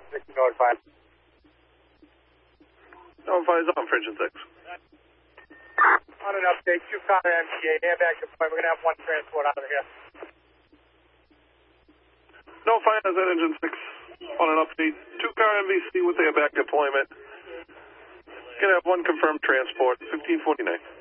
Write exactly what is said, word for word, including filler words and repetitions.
six North five. No, five is on for Engine six. On an update, two car M T A, airbag deployed. We're going to have one transport out of here. No, five is on Engine six. On an update, two car M V C with airbag deployment. Gonna have one confirmed transport, fifteen forty-nine.